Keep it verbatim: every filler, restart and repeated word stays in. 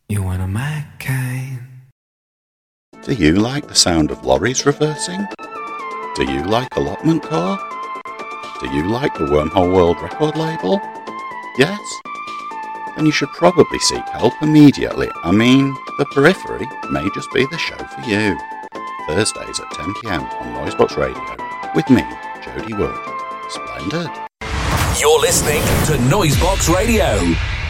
You want a my kind. Do you like the sound of lorries reversing? Do you like allotment car? Do you like the Wormhole World record label? Yes? Then you should probably seek help immediately. I mean, the Periphery may just be the show for you. Thursdays at ten p m on Noisebox Radio with me, Jody Wood. Splendid. You're listening to Noisebox Radio.